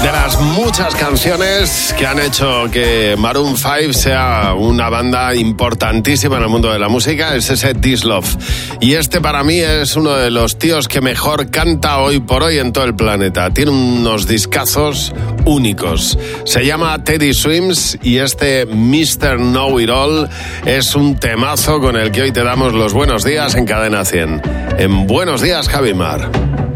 De las muchas canciones que han hecho que Maroon 5 sea una banda importantísima en el mundo de la música es ese This Love. Y este para mí es uno de los tíos que mejor canta hoy por hoy en todo el planeta. Tiene unos discazos únicos. Se llama Teddy Swims y este Mr. Know It All es un temazo con el que hoy te damos los buenos días en Cadena 100. En Buenos Días, Javi Mar.